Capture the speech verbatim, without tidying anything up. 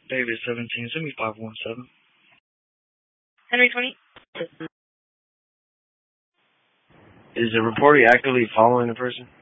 David seventeen, send me five one seven. Henry twenty. Is the reporter actively following the person?